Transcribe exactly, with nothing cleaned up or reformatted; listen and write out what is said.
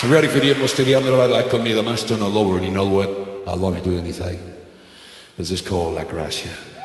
ready for the atmosphere? I'm going to like me the master all over, and you know what? I love doing anything. This is called La Gracia.